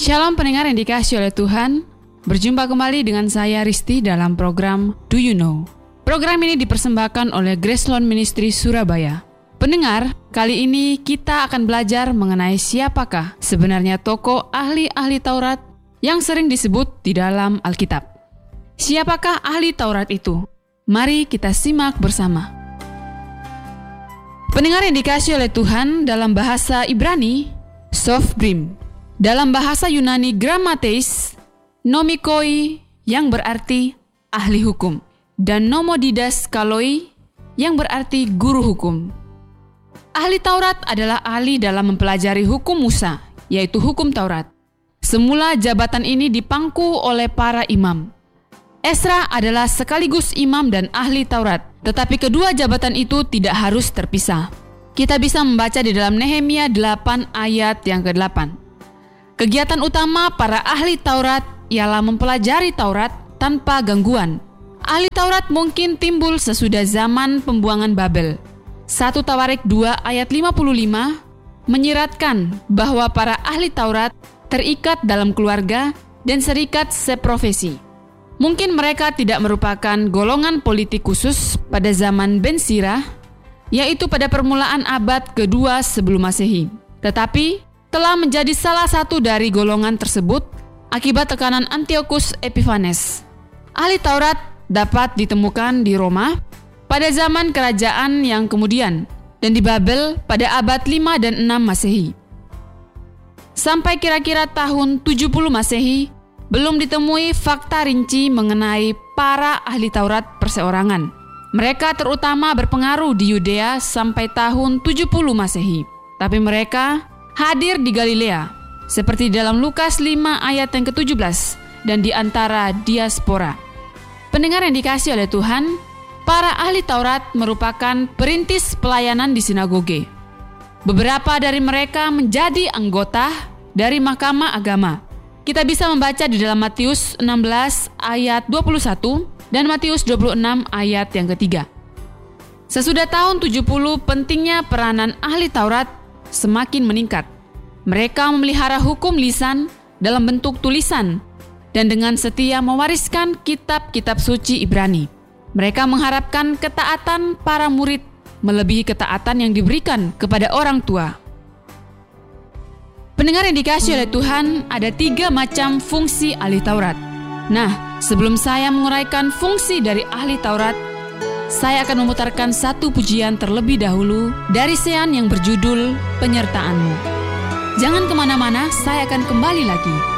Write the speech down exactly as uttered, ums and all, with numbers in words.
Shalom pendengar yang dikasihi oleh Tuhan. Berjumpa kembali dengan saya Risti dalam program Do You Know. Program ini dipersembahkan oleh Gracelone Ministry Surabaya. Pendengar, kali ini kita akan belajar mengenai siapakah sebenarnya tokoh ahli-ahli Taurat yang sering disebut di dalam Alkitab. Siapakah ahli Taurat itu? Mari kita simak bersama. Pendengar yang dikasihi oleh Tuhan, dalam bahasa Ibrani, Sofbrim. Dalam bahasa Yunani Grammateis, nomikoi yang berarti ahli hukum, dan nomodidaskalloi yang berarti guru hukum. Ahli Taurat adalah ahli dalam mempelajari hukum Musa, yaitu hukum Taurat. Semula jabatan ini dipangku oleh para imam. Esra adalah sekaligus imam dan ahli Taurat, tetapi kedua jabatan itu tidak harus terpisah. Kita bisa membaca di dalam Nehemia delapan ayat yang kedelapan. Kegiatan utama para ahli Taurat ialah mempelajari Taurat tanpa gangguan. Ahli Taurat mungkin timbul sesudah zaman pembuangan Babel. satu Tawarik dua ayat lima puluh lima menyiratkan bahwa para ahli Taurat terikat dalam keluarga dan serikat seprofesi. Mungkin mereka tidak merupakan golongan politik khusus pada zaman Ben Sira, yaitu pada permulaan abad kedua sebelum Masehi, tetapi telah menjadi salah satu dari golongan tersebut akibat tekanan Antiochus Epiphanes. Ahli Taurat dapat ditemukan di Roma pada zaman kerajaan yang kemudian dan di Babel pada abad lima dan enam Masehi. Sampai kira-kira tahun tujuh puluh Masehi, belum ditemui fakta rinci mengenai para ahli Taurat perseorangan. Mereka terutama berpengaruh di Yudea sampai tahun tujuh puluh Masehi. Tapi mereka hadir di Galilea, seperti dalam Lukas lima ayat yang ketujuh belas, dan di antara diaspora. Pendengar yang dikasihi oleh Tuhan, para ahli Taurat merupakan perintis pelayanan di sinagoge. Beberapa dari mereka menjadi anggota dari mahkamah agama. Kita bisa membaca di dalam Matius enam belas ayat dua puluh satu dan Matius dua puluh enam ayat yang ketiga. Sesudah tahun tujuh puluh, pentingnya peranan ahli Taurat semakin meningkat. Mereka memelihara hukum lisan dalam bentuk tulisan dan dengan setia mewariskan kitab-kitab suci Ibrani. Mereka mengharapkan ketaatan para murid melebihi ketaatan yang diberikan kepada orang tua. Pendengar yang dikasihi oleh Tuhan, ada tiga macam fungsi ahli Taurat. Nah, sebelum saya menguraikan fungsi dari ahli Taurat, saya akan memutarkan satu pujian terlebih dahulu dari Sean yang berjudul Penyertaanmu. Jangan kemana-mana, saya akan kembali lagi.